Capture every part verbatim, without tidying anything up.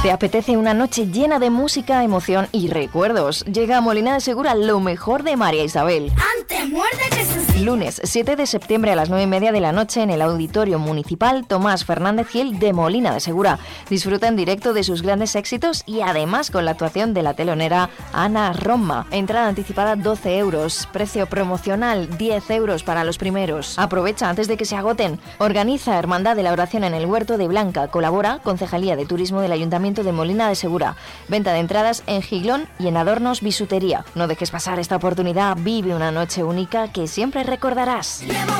¿Te apetece una noche llena de música, emoción y recuerdos? Llega a Molina de Segura lo mejor de María Isabel. Antes muerde que se... Lunes siete de septiembre a las nueve y media de la noche en el Auditorio Municipal Tomás Fernández Gil de Molina de Segura. Disfruta en directo de sus grandes éxitos y además con la actuación de la telonera Ana Roma. Entrada anticipada doce euros, precio promocional diez euros para los primeros. Aprovecha antes de que se agoten. Organiza Hermandad de la Oración en el Huerto de Blanca. Colabora Concejalía de Turismo del Ayuntamiento de Molina de Segura. Venta de entradas en Giglón y en Adornos Bisutería. No dejes pasar esta oportunidad. Vive una noche única que siempre recordarás.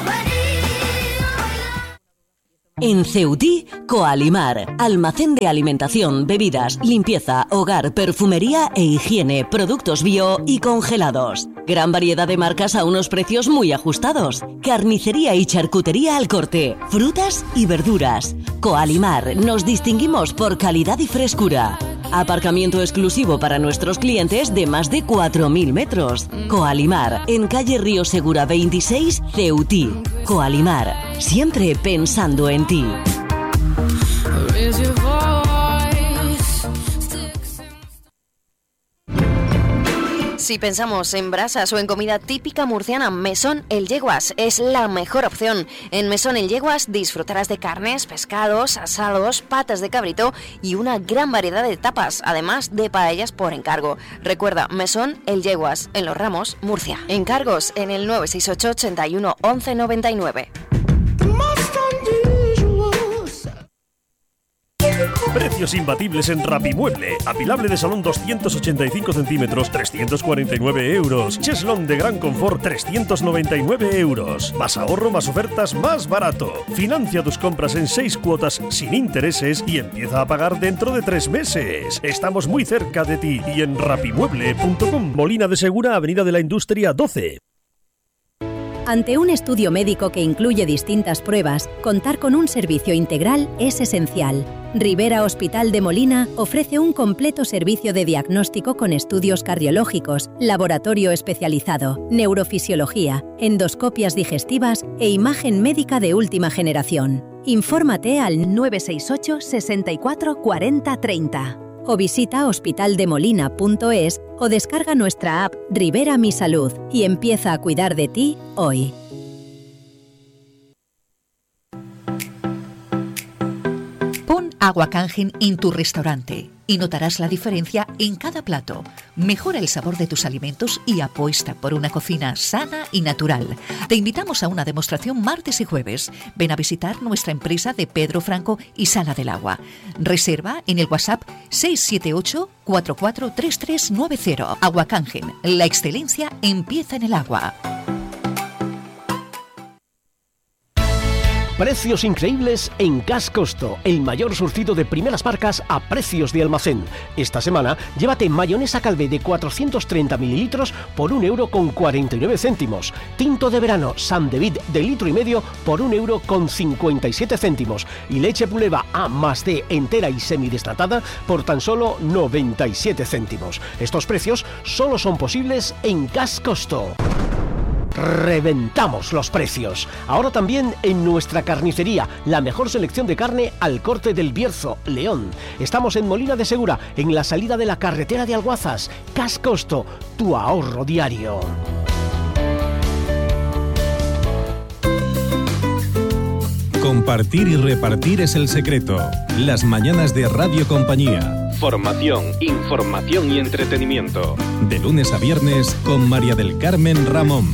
En Ceutí, Coalimar, almacén de alimentación, bebidas, limpieza, hogar, perfumería e higiene, productos bio y congelados. Gran variedad de marcas a unos precios muy ajustados. Carnicería y charcutería al corte, frutas y verduras. Coalimar, nos distinguimos por calidad y frescura. Aparcamiento exclusivo para nuestros clientes de más de cuatro mil metros. Coalimar, en calle Río Segura veintiséis, Ceutí. Coalimar, siempre pensando en ti. Si pensamos en brasas o en comida típica murciana, Mesón El Yeguas es la mejor opción. En Mesón El Yeguas disfrutarás de carnes, pescados, asados, patas de cabrito y una gran variedad de tapas, además de paellas por encargo. Recuerda, Mesón El Yeguas, en Los Ramos, Murcia. Encargos en el nueve seis ocho, ochenta y uno, once noventa y nueve. Precios imbatibles en Rapimueble. Apilable de salón doscientos ochenta y cinco centímetros, trescientos cuarenta y nueve euros. Cheslón de gran confort, trescientos noventa y nueve euros. Más ahorro, más ofertas, más barato. Financia tus compras en seis cuotas sin intereses y empieza a pagar dentro de tres meses. Estamos muy cerca de ti y en rapimueble punto com. Molina de Segura, Avenida de la Industria doce. Ante un estudio médico que incluye distintas pruebas, contar con un servicio integral es esencial. Rivera Hospital de Molina ofrece un completo servicio de diagnóstico con estudios cardiológicos, laboratorio especializado, neurofisiología, endoscopias digestivas e imagen médica de última generación. Infórmate al nueve seis ocho, sesenta y cuatro, cuarenta, treinta. O visita hospitaldemolina punto es o descarga nuestra app Rivera Mi Salud y empieza a cuidar de ti hoy. Pon Agua Kangen en tu restaurante y notarás la diferencia en cada plato. Mejora el sabor de tus alimentos y apuesta por una cocina sana y natural. Te invitamos a una demostración martes y jueves. Ven a visitar nuestra empresa de Pedro Franco y Sala del Agua. Reserva en el WhatsApp seis siete ocho, cuatro cuatro tres tres nueve cero. Agua Kangen, la excelencia empieza en el agua. Precios increíbles en Gas Costo, el mayor surtido de primeras marcas a precios de almacén. Esta semana, llévate mayonesa Calvé de cuatrocientos treinta mililitros por un euro con cuarenta y nueve céntimos. Tinto de verano San David de litro y medio por un euro con cincuenta y siete céntimos. Y leche Puleva A más D entera y semidesnatada por tan solo noventa y siete céntimos. Estos precios solo son posibles en Gas Costo. Reventamos los precios. Ahora también en nuestra carnicería, la mejor selección de carne al corte del Bierzo, León. Estamos en Molina de Segura, en la salida de la carretera de Alguazas. Gas Costo, tu ahorro diario. Compartir y repartir es el secreto. Las mañanas de Radio Compañía. Formación, información y entretenimiento. De lunes a viernes con María del Carmen Ramón.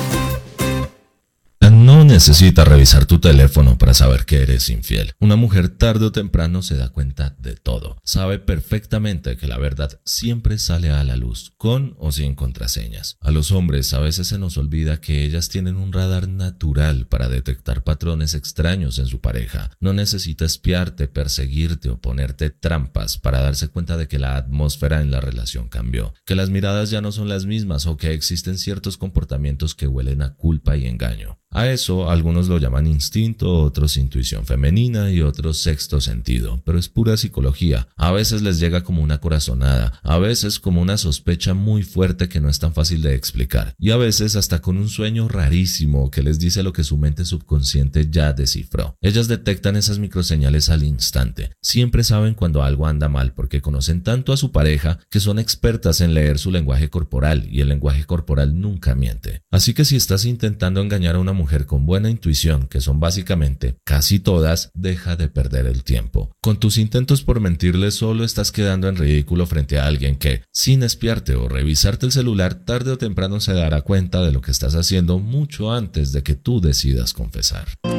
No necesitas revisar tu teléfono para saber que eres infiel. Una mujer tarde o temprano se da cuenta de todo. Sabe perfectamente que la verdad siempre sale a la luz, con o sin contraseñas. A los hombres a veces se nos olvida que ellas tienen un radar natural para detectar patrones extraños en su pareja. No necesita espiarte, perseguirte o ponerte trampas para darse cuenta de que la atmósfera en la relación cambió, que las miradas ya no son las mismas o que existen ciertos comportamientos que huelen a culpa y engaño. A eso algunos lo llaman instinto, otros intuición femenina y otros sexto sentido, pero es pura psicología. A veces les llega como una corazonada, a veces como una sospecha muy fuerte que no es tan fácil de explicar, y a veces hasta con un sueño rarísimo que les dice lo que su mente subconsciente ya descifró. Ellas detectan esas microseñales al instante. Siempre saben cuando algo anda mal porque conocen tanto a su pareja que son expertas en leer su lenguaje corporal, y el lenguaje corporal nunca miente. Así que si estás intentando engañar a una mujer con buena intuición, que son básicamente casi todas, deja de perder el tiempo. Con tus intentos por mentirle solo estás quedando en ridículo frente a alguien que, sin espiarte o revisarte el celular, tarde o temprano se dará cuenta de lo que estás haciendo mucho antes de que tú decidas confesar.